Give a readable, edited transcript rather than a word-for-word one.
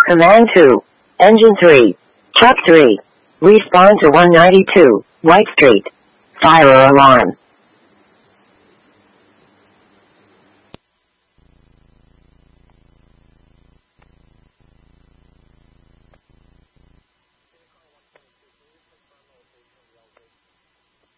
Command 2. Engine 3. Truck 3. Respawn to 192, White Street. Fire alarm.